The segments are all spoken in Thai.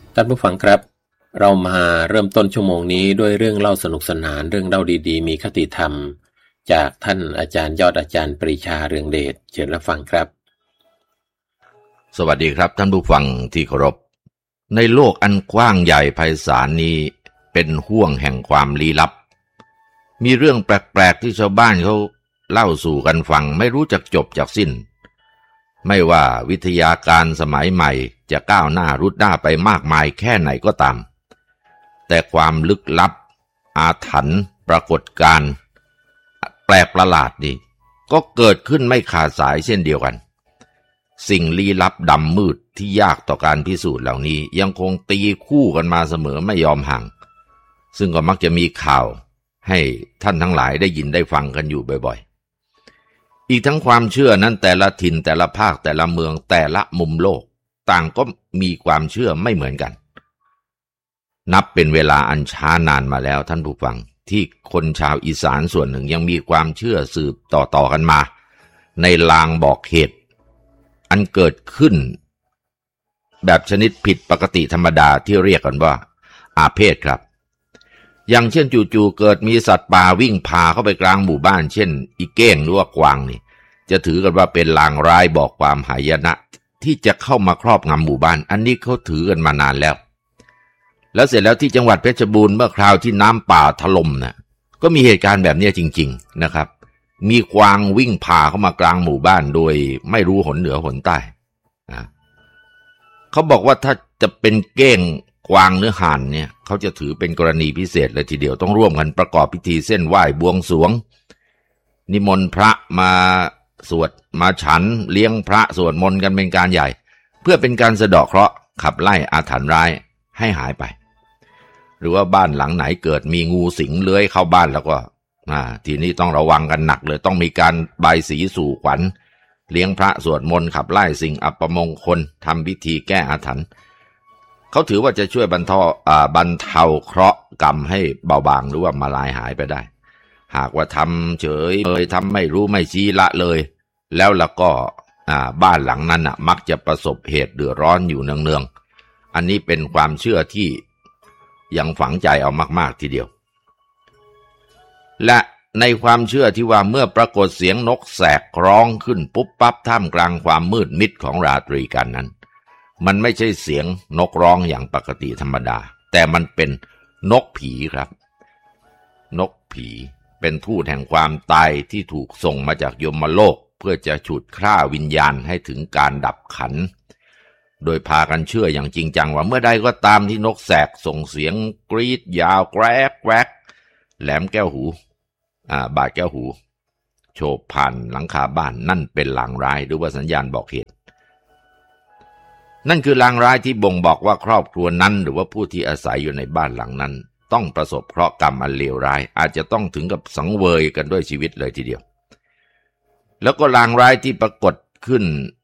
ท่านผู้ฟังครับเรามาเริ่มต้นชั่วโมงนี้ด้วยเรื่องเล่าสนุกสนานเรื่องเล่าดีๆมีคติธรรมจากท่านอาจารย์ยอดอาจารย์ปรีชาเรืองเดชเชิญรับฟังครับสวัสดีครับท่านผู้ฟังที่เคารพในโลกอันกว้างใหญ่ไพศาลนี้เป็นห้วงแห่งความลี้ลับมีเรื่องแปลกๆที่ชาวบ้านเขาเล่าสู่กันฟังไม่รู้จักจบจากสิ้นไม่ว่าวิทยาการสมัยใหม่จะก้าวหน้ารุดหน้าไปมากมายแค่ไหนก็ตามแต่ความลึกลับอาถรรพ์ปรากฏการณ์แปลกประหลาดนี่ก็เกิดขึ้นไม่ขาดสายเช่นเดียวกันสิ่งลี้ลับดำมืดที่ยากต่อการพิสูจน์เหล่านี้ยังคงตีคู่กันมาเสมอไม่ยอมห่างซึ่งก็มักจะมีข่าวให้ท่านทั้งหลายได้ยินได้ฟังกันอยู่บ่อยๆอีกทั้งความเชื่อนั้นแต่ละถิ่นแต่ละภาคแต่ละเมืองแต่ละมุมโลกต่างก็มีความเชื่อไม่เหมือนกันนับเป็นเวลาอันช้านานมาแล้วท่านผู้ฟังที่คนชาวอีสานส่วนหนึ่งยังมีความเชื่อสืบต่อกันมาในลางบอกเหตุอันเกิดขึ้นแบบชนิดผิดปกติธรรมดาที่เรียกกันว่าอาเพศครับอย่างเช่นจู่ๆเกิดมีสัตว์ป่าวิ่งพาเข้าไปกลางหมู่บ้านเช่นอีเก้งหรือว่ากวางนี่จะถือกันว่าเป็นลางร้ายบอกความหายนะที่จะเข้ามาครอบงำหมู่บ้านอันนี้เขาถือกันมานานแล้วเสร็จแล้วที่จังหวัดเพชรบูรณ์เมื่อคราวที่น้ำป่าถล่มนะก็มีเหตุการณ์แบบนี้จริงๆนะครับมีกวางวิ่งพาเข้ามากลางหมู่บ้านโดยไม่รู้หนเหนือหนใต้เขาบอกว่าถ้าจะเป็นเก้งกวางหรือห่านเนี่ยเขาจะถือเป็นกรณีพิเศษเลยทีเดียวต้องร่วมกันประกอบพิธีเส้นไหว้บวงสรวงนิมนต์พระมาสวดมาฉันเลี้ยงพระสวดมนต์กันเป็นการใหญ่เพื่อเป็นการสะเดาะเคราะห์ขับไล่อาถรรพ์ร้ายให้หายไปหรือว่าบ้านหลังไหนเกิดมีงูสิงเลื้อยเข้าบ้านแล้วก็ทีนี้ต้องระวังกันหนักเลยต้องมีการบายสีสู่ขวัญเลี้ยงพระสวดมนต์ขับไล่สิ่งอัปมงคลทำพิธีแก้อาถรรพ์เขาถือว่าจะช่วยบรรเทาเคราะห์กรรมให้เบาบางหรือว่ามาลายหายไปได้หากว่าทำเฉยทำไม่รู้ไม่ชี้ละเลยแล้วก็บ้านหลังนั้นมักจะประสบเหตุเดือดร้อนอยู่เนืองๆอันนี้เป็นความเชื่อที่ยังฝังใจเอามากๆทีเดียวและในความเชื่อที่ว่าเมื่อปรากฏเสียงนกแสกร้องขึ้นปุ๊บปั๊บท่ามกลางความมืดมิดของราตรีกันนั้นมันไม่ใช่เสียงนกร้องอย่างปกติธรรมดาแต่มันเป็นนกผีครับนกผีเป็นทูตแห่งความตายที่ถูกส่งมาจากยมโลกเพื่อจะฉุดฆ่าวิญญาณให้ถึงการดับขันโดยพากันเชื่ออย่างจริงจังว่าเมื่อใดก็ตามที่นกแสกส่งเสียงกรีดยาวแกรกแกรกแหลมแก้วหูบาดแก้วหูโฉบผ่านหลังคาบ้านนั่นเป็นลางร้ายหรือว่าสัญญาณบอกเหตุนั่นคือลางร้ายที่บ่งบอกว่าครอบครัวนั้นหรือว่าผู้ที่อาศัยอยู่ในบ้านหลังนั้นต้องประสบเคราะห์กรรมอันเลวร้ายอาจจะต้องถึงกับสังเวยกันด้วยชีวิตเลยทีเดียวแล้วก็ลางร้ายที่ปรากฏขึ้น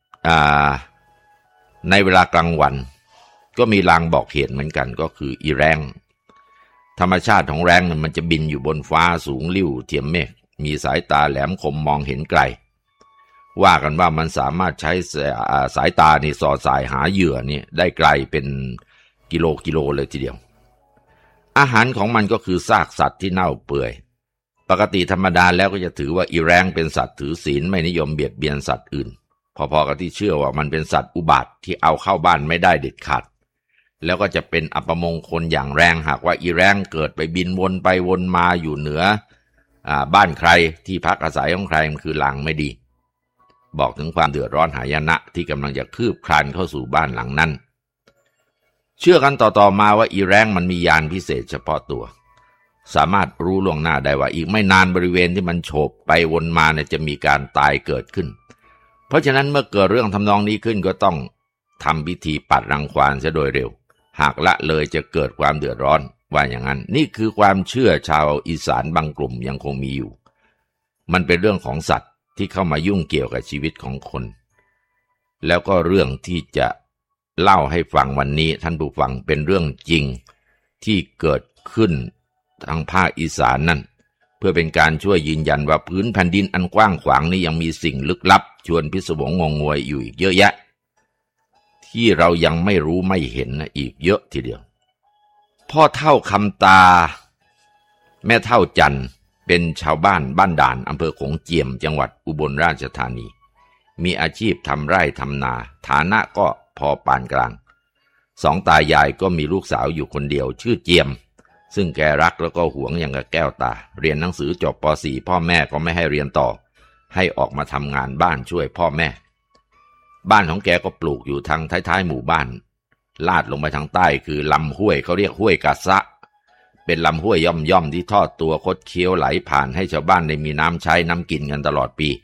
ในเวลากลางวันก็มีลางบอกเหตุเหมือนกันก็คืออีแรงธรรมชาติของแรงมันจะบินอยู่บนฟ้าสูงลิ่วเทียมเมฆมีสายตาแหลมคมมองเห็นไกลว่ากันว่ามันสามารถใช้สายตานี่สอดสายหาเหยื่อนี่ได้ไกลเป็นกิโลเลยทีเดียวอาหารของมันก็คือซากสัตว์ที่เน่าเปื่อยปกติธรรมดาแล้วก็จะถือว่าอีแรงเป็นสัตว์ถือศีลไม่นิยมเบียดเบียนสัตว์อื่นพอๆกับที่เชื่อว่ามันเป็นสัตว์อุบาทที่เอาเข้าบ้านไม่ได้เด็ดขาดแล้วก็จะเป็นอัปมงคลอย่างแรงหากว่าอีแรงเกิดไปบินวนไปวนมาอยู่เหนือบ้านใครที่พักอาศัยของใครมันคือลางไม่ดีบอกถึงความเดือดร้อนหายนะที่กำลังจะคืบคลานเข้าสู่บ้านหลังนั้นเชื่อกันต่อมาว่าอีแรงมันมียานพิเศษเฉพาะตัวสามารถรู้ล่วงหน้าได้ว่าอีกไม่นานบริเวณที่มันโฉบไปวนมาเนี่ยจะมีการตายเกิดขึ้นเพราะฉะนั้นเมื่อเกิดเรื่องทำนองนี้ขึ้นก็ต้องทำพิธีปัดรังควานเสียโดยเร็วหากละเลยจะเกิดความเดือดร้อนว่าอย่างนั้นนี่คือความเชื่อชาวอีสานบางกลุ่มยังคงมีอยู่มันเป็นเรื่องของสัตว์ที่เข้ามายุ่งเกี่ยวกับชีวิตของคนแล้วก็เรื่องที่จะเล่าให้ฟังวันนี้ท่านผู้ฟังเป็นเรื่องจริงที่เกิดขึ้นทางภาคอีสานนั่นเพื่อเป็นการช่วยยืนยันว่าพื้นแผ่นดินอันกว้างขวางนี้ยังมีสิ่งลึกลับชวนพิศวงงงงวยอยู่อีกเยอะแยะทที่เรายังไม่รู้ไม่เห็นนะอีกเยอะทีเดียวพ่อเฒ่าคำตาแม่เฒ่าจันเป็นชาวบ้านด่านอำเภอโขงเจียมจังหวัดอุบลราชธานีมีอาชีพทำไร่ทำนาฐานะก็พอปานกลางสองตายายก็มีลูกสาวอยู่คนเดียวชื่อเจียมซึ่งแกรักแล้วก็หวงอย่างกับแก้วตาเรียนหนังสือจบป .4 พ่อแม่ก็ไม่ให้เรียนต่อให้ออกมาทำงานบ้านช่วยพ่อแม่บ้านของแกก็ปลูกอยู่ทางท้ายๆหมู่บ้านลาดลงไปทางใต้คือลำห้วยเขาเรียกห้วยกาซะเป็นลำห้วยย่อมๆที่ทอดตัวคดเคี้ยวไหลผ่านให้ชาวบ้านได้มีน้ำใช้น้ำกินกันตลอดปี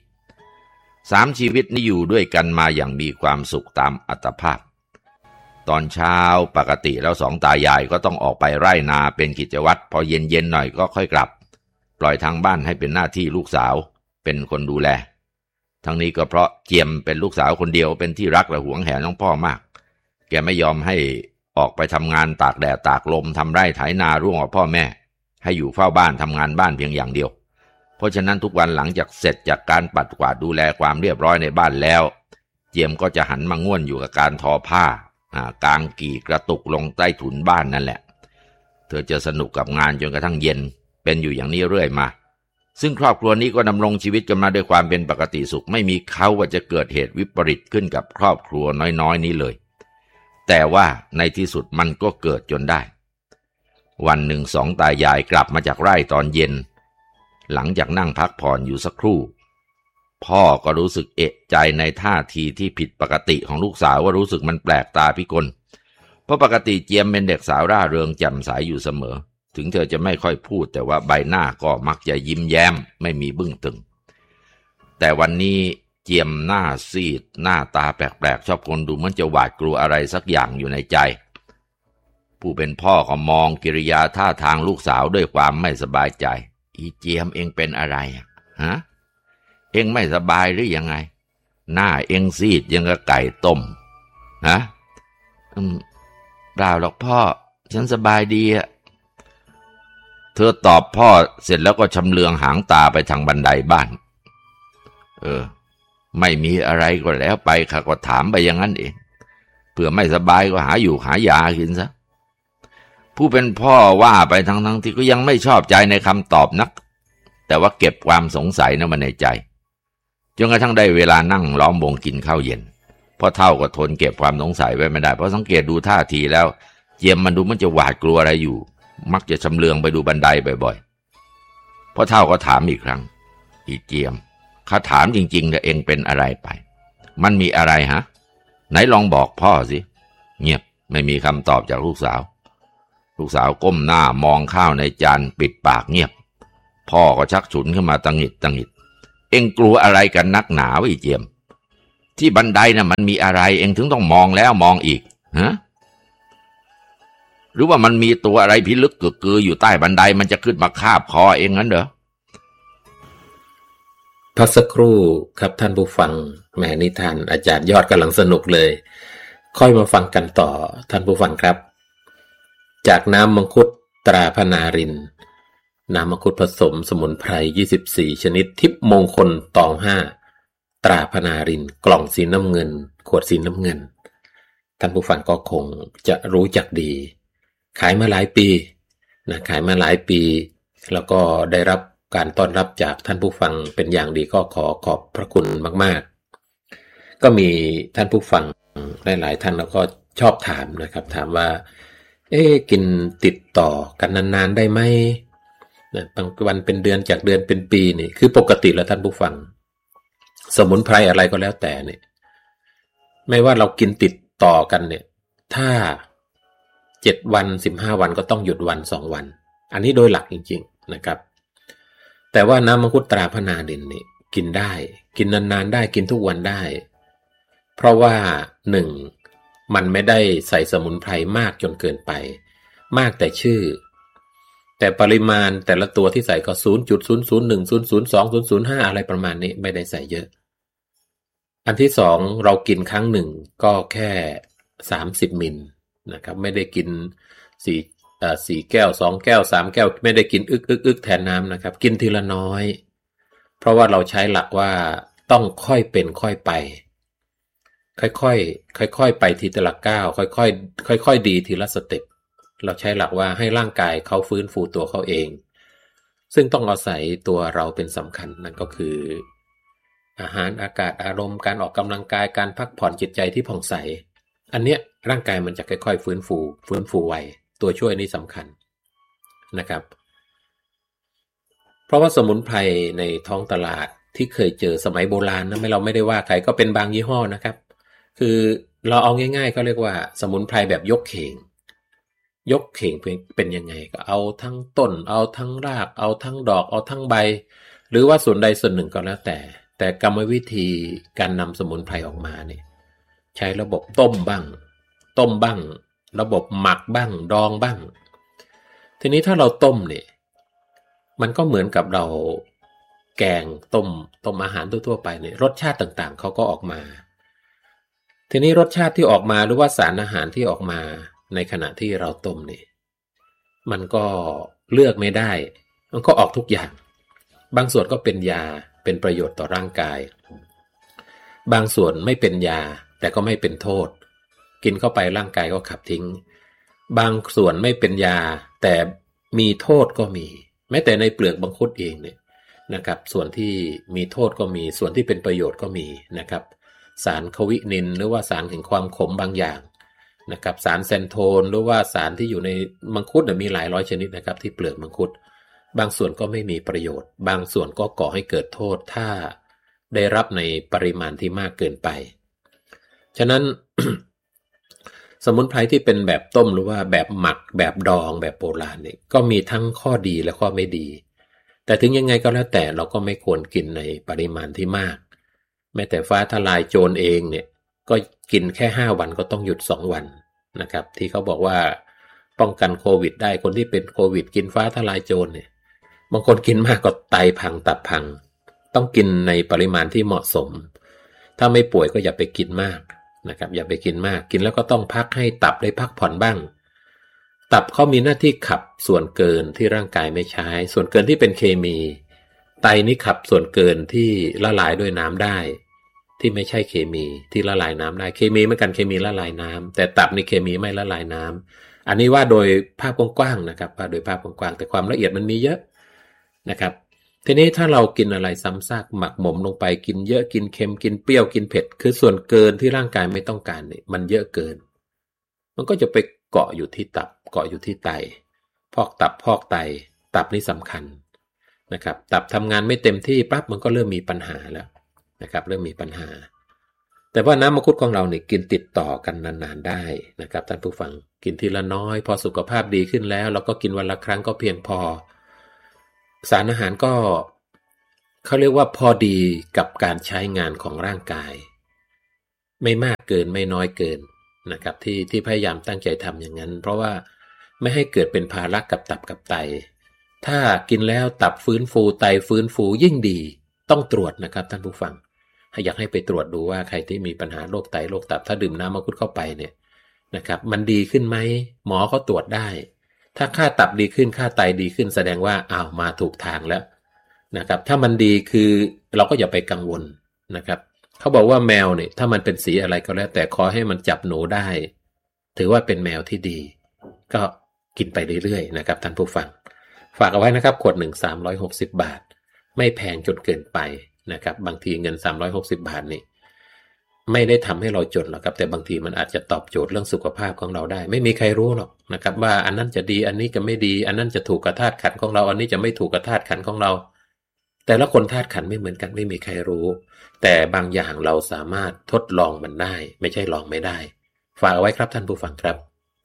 3 ชีวิตนี้อยู่ด้วยกันมาอย่างมีความสุขตามอัตภาพตอนเช้าปกติแล้วสองตายายก็ต้องออกไปไร่นาเป็นกิจวัตรพอเย็นๆหน่อยก็ค่อยกลับปล่อยทางบ้านให้เป็นหน้าที่ลูกสาวเป็นคนดูแลทั้งนี้ก็เพราะเจียมเป็นลูกสาวคนเดียวเป็นที่รักและหวงแหนน้องพ่อมากแกไม่ยอมให้ออกไปทำงานตากแดดตากลมทำไร่ไถนาร่วมกับพ่อแม่ให้อยู่เฝ้าบ้านทำงานบ้านเพียงอย่างเดียวเพราะฉะนั้นทุกวันหลังจากเสร็จจากการปัดกวาดดูแลความเรียบร้อยในบ้านแล้วเจียมก็จะหันมาง่วนอยู่กับการทอผ้ากางกี่กระตุกลงใต้ถุนบ้านนั่นแหละเธอจะสนุกกับงานจนกระทั่งเย็นเป็นอยู่อย่างนี้เรื่อยมาซึ่งครอบครัวนี้ก็ดำรงชีวิตกันมาด้วยความเป็นปกติสุขไม่มีเขาว่าจะเกิดเหตุวิปริตขึ้นกับครอบครัวน้อยๆนี้เลยแต่ว่าในที่สุดมันก็เกิดจนได้วันหนึ่งสองตายายกลับมาจากไร่ตอนเย็นหลังจากนั่งพักผ่อนอยู่สักครู่พ่อก็รู้สึกเอะใจในท่าทีที่ผิดปกติของลูกสาวว่ารู้สึกมันแปลกตาพิกลเพราะปกติเจียมเป็นเด็กสาวร่าเริงแจ่มใสอยู่เสมอถึงเธอจะไม่ค่อยพูดแต่ว่าใบหน้าก็มักจะยิ้มแย้มไม่มีบึ้งตึงแต่วันนี้เจียมหน้าซีดหน้าตาแปลกๆชอบคนดูเหมือนจะหวาดกลัวอะไรสักอย่างอยู่ในใจผู้เป็นพ่อก็มองกิริยาท่าทางลูกสาวด้วยความไม่สบายใจอีเจียมเองเป็นอะไรฮะเองไม่สบายหรือยังไงหน้าเองซีดยังกับไก่ต้มฮะเปล่าหรอกพ่อฉันสบายดีอะเธอตอบพ่อเสร็จแล้วก็ชำเลืองหางตาไปทางบันไดบ้านไม่มีอะไรก็แล้วไปข้าก็ถามไปอย่างนั้นเองเผื่อไม่สบายก็หาอยู่หายากินซะผู้เป็นพ่อว่าไปทั้งที่ก็ยังไม่ชอบใจในคำตอบนักแต่ว่าเก็บความสงสัยนั้นมาในใจจนกระทั่งได้เวลานั่งล้อมวงกินข้าวเย็นพ่อเฒ่าก็ทนเก็บความสงสัยไว้ไม่ได้เพราะสังเกตดูท่าทีแล้วเจียมมันดูมันจะหวาดกลัวอะไรอยู่มักจะชำเลืองไปดูบันไดบ่อยๆพ่อเฒ่าก็ถามอีกครั้งอีเจียมข้าถามจริงๆนะเองเป็นอะไรไปมันมีอะไรฮะไหนลองบอกพ่อสิเงียบไม่มีคำตอบจากลูกสาวก้มหน้ามองข้าวในจานปิดปากเงียบพ่อก็ชักฉุนขึ้นมาตังหิดเอ็งกลัวอะไรกันนักหนาวะอีเจียมที่บันไดน่ะมันมีอะไรเอ็งถึงต้องมองแล้วมองอีกฮะหรือว่ามันมีตัวอะไรพิลึกกึกกืออยู่ใต้บันไดมันจะขึ้นมาคาบคอเอ็งงั้นเหรอพักสักครู่ครับท่านผู้ฟังแม่นิทานอาจารย์ยอดกำลังสนุกเลยค่อยมาฟังกันต่อท่านผู้ฟังครับจากน้ำมังคุดตราพนารินน้ำมังคุดผสมสมุนไพร24ชนิดทิพย์มงคลตอง5ตราพนารินกล่องสีน้ำเงินขวดสีน้ำเงินท่านผู้ฟังก็คงจะรู้จักดีขายมาหลายปีขายมาหลายปีแล้วก็ได้รับการต้อนรับจากท่านผู้ฟังเป็นอย่างดีก็ขอขอบพระคุณมากๆก็มีท่านผู้ฟังหลายๆท่านแล้วก็ชอบถามนะครับถามว่ากินติดต่อกันนานๆได้ไหมบางวันเป็นเดือนจากเดือนเป็นปีนี่คือปกติแล้วท่านผู้ฟังสมุนไพรอะไรก็แล้วแต่เนี่ยไม่ว่าเรากินติดต่อกันเนี่ยถ้า7วัน15วันก็ต้องหยุดวัน2วันอันนี้โดยหลักจริงๆนะครับแต่ว่าน้ำมังคุดตราพนาดินนี่กินได้กินนานๆได้กินทุกวันได้เพราะว่า1มันไม่ได้ใส่สมุนไพรมากจนเกินไปมากแต่ชื่อแต่ปริมาณแต่ละตัวที่ใส่ก็ 0.001 0.02 0.05 อะไรประมาณนี้ไม่ได้ใส่เยอะอันที่2เรากินครั้งหนึ่งก็แค่30มิลนะครับไม่ได้กิน4แก้ว2แก้ว3แก้วไม่ได้กินอึกแทนน้ำนะครับกินทีละน้อยเพราะว่าเราใช้หลักว่าต้องค่อยเป็นค่อยไปค่อยๆไปทีละก้าวค่อยๆดีทีละสเต็ปเราใช้หลักว่าให้ร่างกายเขาฟื้นฟูตัวเขาเองซึ่งต้องอาศัยตัวเราเป็นสำคัญนั่นก็คืออาหารอากาศอารมณ์การออกกำลังกายการพักผ่อนจิตใจที่ผ่องใสอันเนี้ยร่างกายมันจะค่อยๆฟื้นฟูไวตัวช่วยนี้สำคัญนะครับเพราะว่าสมุนไพรในท้องตลาดที่เคยเจอสมัยโบราณนะเราไม่ได้ว่าใครก็เป็นบางยี่ห้อนะครับคือเราเอาง่ายๆก็เรียกว่าสมุนไพรแบบยกเข่งเป็นยังไงก็เอาทั้งต้นเอาทั้งรากเอาทั้งดอกเอาทั้งใบหรือว่าส่วนใดส่วนหนึ่งก็แล้วแต่กรรมวิธีการนำสมุนไพรออกมาเนี่ยใช้ระบบต้มบ้างระบบหมักบ้างดองบ้างทีนี้ถ้าเราต้มเนี่ยมันก็เหมือนกับเราแกงต้มอาหารทั่วๆไปเนี่ยรสชาติต่างๆเขาก็ออกมาทีนี้รสชาติที่ออกมาหรือว่าสารอาหารที่ออกมาในขณะที่เราต้มนี่มันก็เลือกไม่ได้มันก็ออกทุกอย่างบางส่วนก็เป็นยาเป็นประโยชน์ต่อร่างกายบางส่วนไม่เป็นยาแต่ก็ไม่เป็นโทษกินเข้าไปร่างกายก็ขับทิ้งบางส่วนไม่เป็นยาแต่มีโทษก็มีแม้แต่ในเปลือกมังคุดเองเนี่ยนะครับส่วนที่มีโทษก็มีส่วนที่เป็นประโยชน์ก็มีนะครับสารควินินหรือว่าสารแห่งความขมบางอย่างนะครับสารเซนโทนหรือว่าสารที่อยู่ในมังคุดมีหลายร้อยชนิดนะครับที่เปลือกมังคุดบางส่วนก็ไม่มีประโยชน์บางส่วนก็ก่อให้เกิดโทษถ้าได้รับในปริมาณที่มากเกินไปฉะนั้น สมุนไพรที่เป็นแบบต้มหรือว่าแบบหมักแบบดองแบบโบราณเนี่ยก็มีทั้งข้อดีและข้อไม่ดีแต่ถึงยังไงก็แล้วแต่เราก็ไม่ควรกินในปริมาณที่มากแม้แต่ฟ้าทลายโจรเองเนี่ยก็กินแค่5วันก็ต้องหยุด2วันนะครับที่เขาบอกว่าป้องกันโควิดได้คนที่เป็นโควิดกินฟ้าทลายโจรเนี่ยบางคนกินมากก็ไตพังตับพังต้องกินในปริมาณที่เหมาะสมถ้าไม่ป่วยก็อย่าไปกินมากนะครับอย่าไปกินมากกินแล้วก็ต้องพักให้ตับได้พักผ่อนบ้างตับเขามีหน้าที่ขับส่วนเกินที่ร่างกายไม่ใช้ส่วนเกินที่เป็นเคมีไตนี่ขับส่วนเกินที่ละลายด้วยน้ำได้ที่ไม่ใช่เคมีที่ละลายน้ำได้เคมีเหมือนกันเคมีละลายน้ำแต่ตับนี่เคมีไม่ละลายน้ำอันนี้ว่าโดยภาพกว้างๆนะครับว่าโดยภาพกว้างๆแต่ความละเอียดมันมีเยอะนะครับทีนี้ถ้าเรากินอะไรซ้ำซากหมักหมมลงไปกินเยอะกินเค็มกินเปรี้ยวกินเผ็ดคือส่วนเกินที่ร่างกายไม่ต้องการเนี่ยมันเยอะเกินมันก็จะไปเกาะอยู่ที่ตับเกาะอยู่ที่ไตพอกตับพอกไตตับนี่สำคัญนะครับตับทำงานไม่เต็มที่ปั๊บมันก็เริ่มมีปัญหาแล้วนะครับเริ่มมีปัญหาแต่ว่าน้ำมังคุดของเราเนี่ยกินติดต่อกันนานๆได้นะครับท่านผู้ฟังกินทีละน้อยพอสุขภาพดีขึ้นแล้วเราก็กินวันละครั้งก็เพียงพอสารอาหารก็เขาเรียกว่าพอดีกับการใช้งานของร่างกายไม่มากเกินไม่น้อยเกินนะครับที่พยายามตั้งใจทำอย่างนั้นเพราะว่าไม่ให้เกิดเป็นภาระกับตับกับไตถ้ากินแล้วตับฟื้นฟูไตฟื้นฟูยิ่งดีต้องตรวจนะครับท่านผู้ฟังอยากให้ไปตรวจดูว่าใครที่มีปัญหาโรคไตโรคตับถ้าดื่มน้ำมังคุดเข้าไปเนี่ยนะครับมันดีขึ้นไหมหมอเขาตรวจได้ถ้าค่าตับดีขึ้นค่าไตดีขึ้นแสดงว่ามาถูกทางแล้วนะครับถ้ามันดีคือเราก็อย่าไปกังวลนะครับเขาบอกว่าแมวเนี่ยถ้ามันเป็นสีอะไรก็แล้วแต่ขอให้มันจับหนูได้ถือว่าเป็นแมวที่ดีก็กินไปเรื่อยๆนะครับท่านผู้ฟังฝากเอาไว้นะครับขวดหนึ่ง360 บาทไม่แพงจนเกินไปนะครับบางทีเงิน360 บาทนี่ไม่ได้ทำให้เราจนหรอกครับแต่บางทีมันอาจจะตอบโจทย์เรื่องสุขภาพของเราได้ไม่มีใครรู้หรอกนะครับว่าอันนั้นจะดีอันนี้จะไม่ดีอันนั้นจะถูกกับธาตุขันธ์ของเราอันนี้จะไม่ถูกกับธาตุขันธ์ของเราแต่ละคนธาตุขันธ์ไม่เหมือนกันไม่มีใครรู้แต่บางอย่างเราสามารถทดลองมันได้ไม่ใช่ลองไม่ได้ฝากเอาไว้ครับท่านผู้ฟังครับ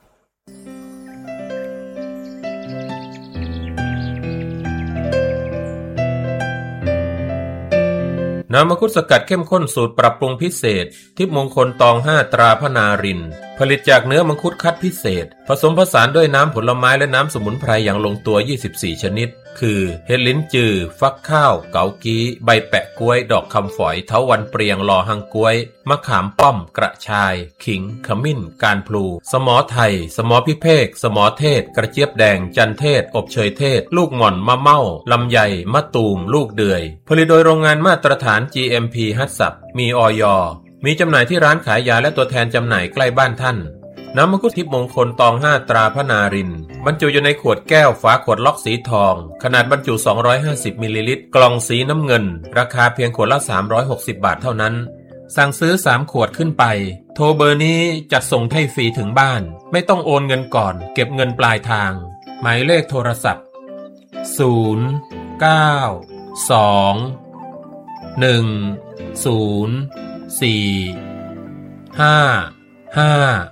น้ำมังคุดสกัดเข้มข้นสูตรปรับปรุงพิเศษทิพย์มงคลตอง5ตราพนารินผลิตจากเนื้อมังคุดคัดพิเศษผสมผสานด้วยน้ำผลไม้และน้ำสมุนไพรอย่างลงตัว24ชนิดคือเห็ดลิ้นจือฟักข้าวเกากี้ใบแปะกล้วยดอกคำฝอยเถาวัลย์เปรียงลอหังกล้วยมะขามป้อมกระชายขิงขมิ้นการพลูสมอไทยสมอพิเภกสมอเทศกระเจี๊ยบแดงจันเทศอบเชยเทศลูกหม่อนมะเม่าลำไยมะตูมลูกเดือยผลิตโดยโรงงานมาตรฐาน GMP ฮัตสับมีอยมีจำหน่ายที่ร้านขายยาและตัวแทนจำหน่ายใกล้บ้านท่านน้ำมังคุดทิพย์มงคลตอง5ตราพระนารินทร์บรรจุอยู่ในขวดแก้วฝาขวดล็อกสีทองขนาดบรรจุ250มิลลิลิตรกล่องสีน้ำเงินราคาเพียงขวดละ360บาทเท่านั้นสั่งซื้อ3ขวดขึ้นไปโทรเบอร์นี้จัดส่งให้ฟรีถึงบ้านไม่ต้องโอนเงินก่อนเก็บเงินปลายทางหมายเลขโทรศัพท์0 9 2 1 0 4 5 5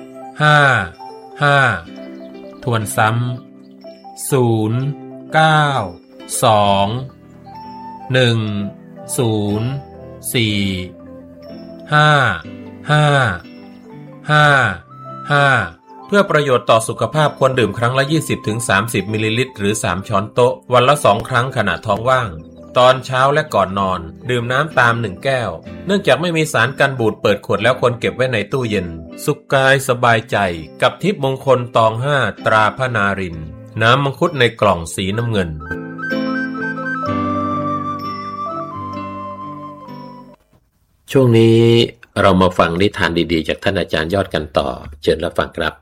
5 ทวนซ้ำ0 9 2 1 0 4 5 5 5 เพื่อประโยชน์ต่อสุขภาพควรดื่มครั้งละ 20-30 มิลลิลิตรหรือ3ช้อนโต๊ะวันละ2ครั้งขณะท้องว่างตอนเช้าและก่อนนอนดื่มน้ำตาม1แก้วเนื่องจากไม่มีสารกันบูดเปิดขวดแล้วควรเก็บไว้ในตู้เย็นสุขกายสบายใจกับทิพย์มงคลตอง5ตราพระนารินทร์น้ำมังคุดในกล่องสีน้ำเงินช่วงนี้เรามาฟังนิทานดีๆจากท่านอาจารย์ยอดกันต่อเชิญรับฟังครับ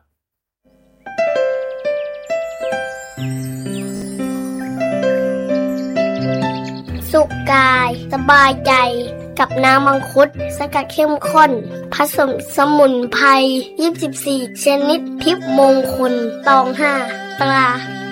สุขกายสบายใจกับน้ำมังคุดสกัดเข้มข้นผสมสมุนไพร24ชนิดทิพย์มงคลตอง5ตรา